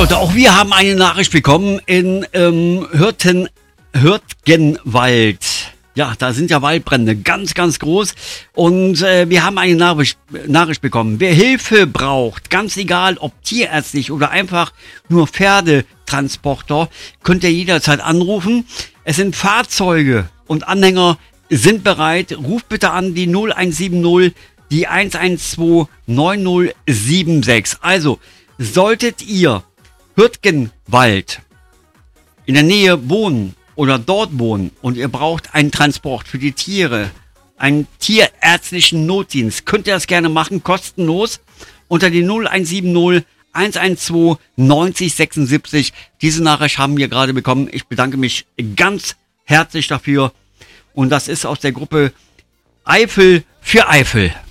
Und auch wir haben eine Nachricht bekommen in Hürtgenwald. Ja, da sind ja Waldbrände ganz, ganz groß. Und wir haben eine Nachricht bekommen. Wer Hilfe braucht, ganz egal ob tierärztlich oder einfach nur Pferdetransporter, könnt ihr jederzeit anrufen. Es sind Fahrzeuge und Anhänger sind bereit. Ruft bitte an die 0170 die 112 9076. Also, solltet ihr Hürtgenwald in der Nähe wohnen oder dort wohnen und ihr braucht einen Transport für die Tiere, einen tierärztlichen Notdienst, könnt ihr das gerne machen, kostenlos, unter die 0170 112 9076. Diese Nachricht haben wir gerade bekommen. Ich bedanke mich ganz herzlich dafür. Und das ist aus der Gruppe Eifel für Eifel.